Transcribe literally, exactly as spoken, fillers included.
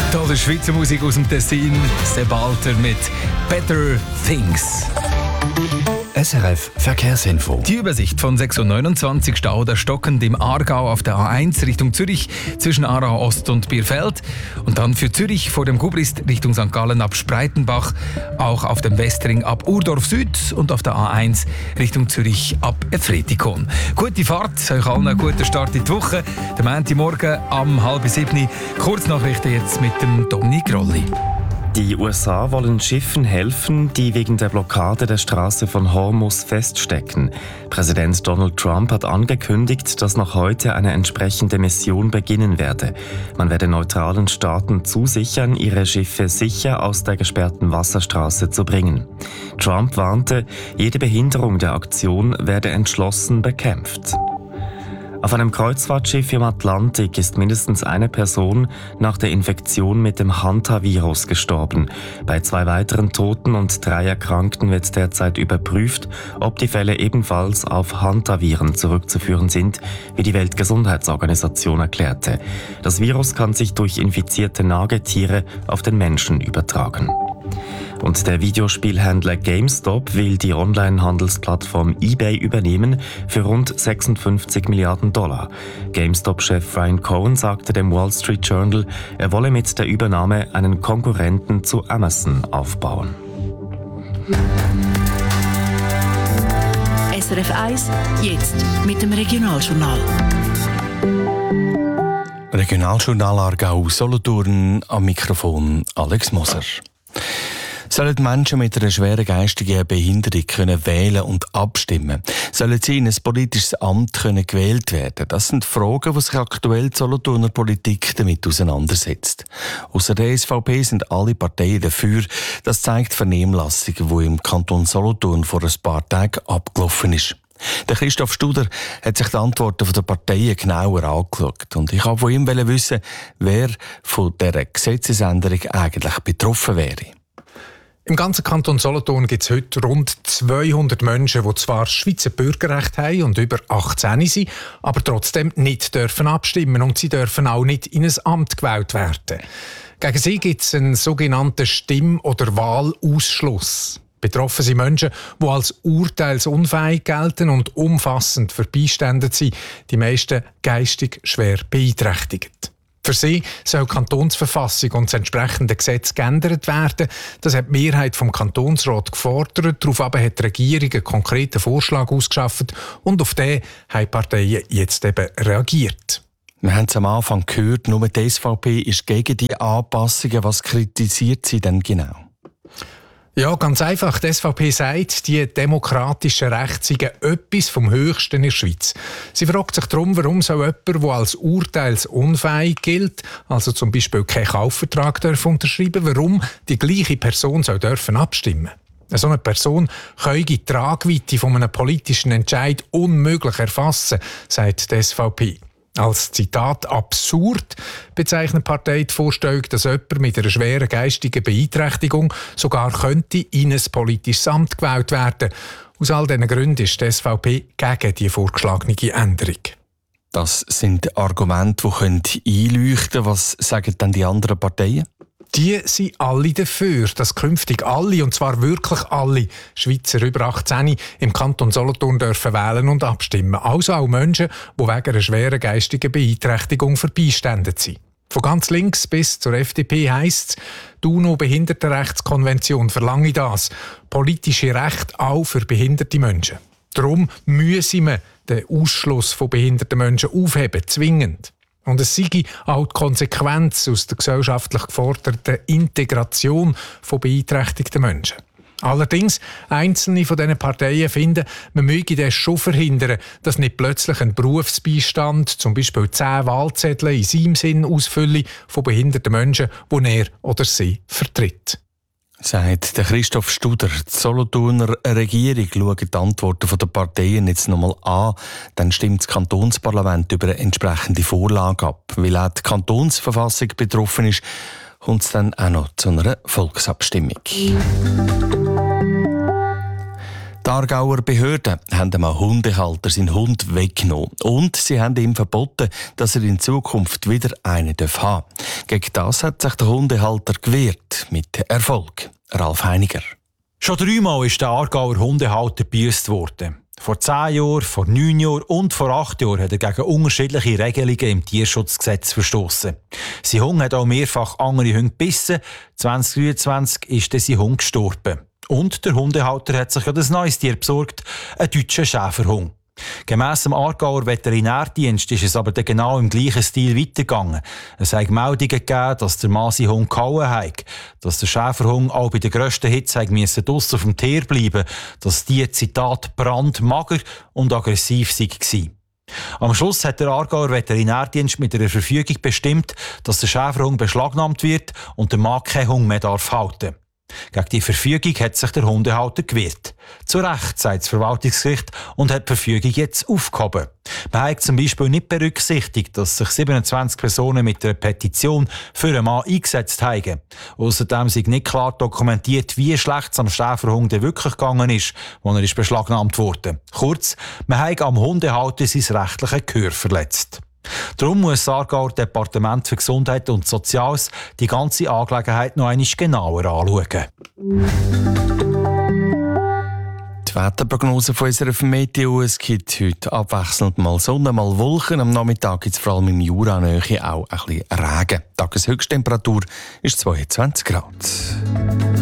Tolle Schweizer Musik aus dem Tessin, Sepp Alter mit «Better Things». S R F Verkehrsinfo. Die Übersicht von sechs Uhr neunundzwanzig, Stau oder stockend im Aargau auf der A eins Richtung Zürich zwischen Aarau Ost und Bierfeld. Und dann für Zürich vor dem Gubrist Richtung Sankt Gallen ab Spreitenbach. Auch auf dem Westring ab Urdorf Süd und auf der A eins Richtung Zürich ab Efretikon. Gute Fahrt, euch allen einen guten Start in die Woche. Der Montagmorgen am halb sieben. Kurznachrichten jetzt mit dem Dominik Rolli. Die U S A wollen Schiffen helfen, die wegen der Blockade der Straße von Hormuz feststecken. Präsident Donald Trump hat angekündigt, dass noch heute eine entsprechende Mission beginnen werde. Man werde neutralen Staaten zusichern, ihre Schiffe sicher aus der gesperrten Wasserstraße zu bringen. Trump warnte, jede Behinderung der Aktion werde entschlossen bekämpft. Auf einem Kreuzfahrtschiff im Atlantik ist mindestens eine Person nach der Infektion mit dem Hantavirus gestorben. Bei zwei weiteren Toten und drei Erkrankten wird derzeit überprüft, ob die Fälle ebenfalls auf Hantaviren zurückzuführen sind, wie die Weltgesundheitsorganisation erklärte. Das Virus kann sich durch infizierte Nagetiere auf den Menschen übertragen. Und der Videospielhändler GameStop will die Online-Handelsplattform eBay übernehmen für rund sechsundfünfzig Milliarden Dollar. GameStop-Chef Ryan Cohen sagte dem Wall Street Journal, er wolle mit der Übernahme einen Konkurrenten zu Amazon aufbauen. S R F eins, jetzt mit dem Regionaljournal. Regionaljournal Aargau Solothurn, am Mikrofon Alex Moser. Sollen Menschen mit einer schweren geistigen Behinderung können wählen und abstimmen? Sollen sie in ein politisches Amt können gewählt werden? Das sind Fragen, die sich aktuell die Solothurner Politik damit auseinandersetzt. Ausser der S V P sind alle Parteien dafür. Das zeigt die Vernehmlassung, die im Kanton Solothurn vor ein paar Tagen abgelaufen ist. Der Christoph Studer hat sich die Antworten der Parteien genauer angeschaut. Und ich wollte von ihm wissen, wer von dieser Gesetzesänderung eigentlich betroffen wäre. Im ganzen Kanton Solothurn gibt es heute rund zweihundert Menschen, die zwar Schweizer Bürgerrecht haben und über achtzehn sind, aber trotzdem nicht dürfen abstimmen und sie dürfen auch nicht in ein Amt gewählt werden. Gegen sie gibt es einen sogenannten Stimm- oder Wahlausschluss. Betroffen sind Menschen, die als urteilsunfähig gelten und umfassend verbeiständert sind, die meisten geistig schwer beeinträchtigt. Für sie soll die Kantonsverfassung und das entsprechende Gesetz geändert werden. Das hat die Mehrheit vom Kantonsrat gefordert. Daraufhin hat die Regierung einen konkreten Vorschlag ausgeschafft und auf den haben die Parteien jetzt eben reagiert. Wir haben es am Anfang gehört, nur die S V P ist gegen die Anpassungen. Was kritisiert sie denn genau? Ja, ganz einfach. Die S V P sagt, die demokratischen Rechte seien etwas vom Höchsten in der Schweiz. Sie fragt sich darum, warum soll jemand, der als urteilsunfähig gilt, also zum Beispiel keinen Kaufvertrag unterschreiben darf, warum die gleiche Person soll dürfen abstimmen. So eine Person könne die Tragweite von einem politischen Entscheid unmöglich erfassen, sagt die S V P. Als Zitat absurd bezeichnet die Partei die Vorstellung, dass jemand mit einer schweren geistigen Beeinträchtigung sogar könnte in ein politisches Amt gewählt werden. Aus all diesen Gründen ist die S V P gegen die vorgeschlagene Änderung. Das sind Argumente, die einleuchten können. Was sagen denn die anderen Parteien? Die sind alle dafür, dass künftig alle, und zwar wirklich alle Schweizer über achtzehn im Kanton Solothurn dürfen wählen und abstimmen. Also auch Menschen, die wegen einer schweren geistigen Beeinträchtigung verbeiständert sind. Von ganz links bis zur F D P heisst es, die UNO-Behindertenrechtskonvention verlange das. Politische Rechte auch für behinderte Menschen. Darum müsse man den Ausschluss von behinderten Menschen aufheben, zwingend. Und es sei auch die Konsequenz aus der gesellschaftlich geforderten Integration von beeinträchtigten Menschen. Allerdings, einzelne von diesen Parteien finden, man möge das schon verhindern, dass nicht plötzlich ein Berufsbeistand, zum Beispiel zehn Wahlzettel in seinem Sinn ausfüllen von behinderten Menschen, die er oder sie vertritt. Sagt der Christoph Studer. Die Solothurner Regierung schaut die Antworten der Parteien jetzt nochmal an. Dann stimmt das Kantonsparlament über eine entsprechende Vorlage ab. Weil auch die Kantonsverfassung betroffen ist, kommt es dann auch noch zu einer Volksabstimmung. Die Aargauer Behörden haben einem Hundehalter seinen Hund weggenommen. Und sie haben ihm verboten, dass er in Zukunft wieder einen haben darf. Gegen das hat sich der Hundehalter gewehrt, mit Erfolg. Ralf Heiniger. Schon dreimal ist der Aargauer Hundehalter gebüßt worden. Vor zehn Jahren, vor neun Jahren und vor acht Jahren hat er gegen unterschiedliche Regelungen im Tierschutzgesetz verstoßen. Sein Hund hat auch mehrfach andere Hunde gebissen. zwanzig dreiundzwanzig ist dann sein Hund gestorben. Und der Hundehalter hat sich ein neues Tier besorgt, einen deutschen Schäferhund. Gemäss dem Aargauer Veterinärdienst ist es aber dann genau im gleichen Stil weitergegangen. Es hat Meldungen gegeben, dass der Mann seinen Hund gehauen hat, dass der Schäferhund auch bei der grössten Hitze draussen auf dem Tier bleiben, dass die, Zitat, brandmager und aggressiv waren. Am Schluss hat der Aargauer Veterinärdienst mit einer Verfügung bestimmt, dass der Schäferhund beschlagnahmt wird und der Mann keinen Hund mehr darf halten. Gegen die Verfügung hat sich der Hundehalter gewehrt. Zu Recht, sagt das Verwaltungsgericht, und hat die Verfügung jetzt aufgehoben. Man hat zum Beispiel nicht berücksichtigt, dass sich siebenundzwanzig Personen mit einer Petition für einen Mann eingesetzt haben. Außerdem sei nicht klar dokumentiert, wie schlecht es am Schäferhund wirklich gegangen ist, als er ist beschlagnahmt wurde. Kurz, man hat am Hundehalter sein rechtliches Gehör verletzt. Darum muss das Aargauer Departement für Gesundheit und Soziales die ganze Angelegenheit noch einmal genauer anschauen. Die Wetterprognose von unserer Meteo: Es gibt heute abwechselnd mal Sonne, mal Wolken. Am Nachmittag gibt es vor allem im Jura-Nähe auch ein bisschen Regen. Die Tageshöchsttemperatur ist zweiundzwanzig Grad.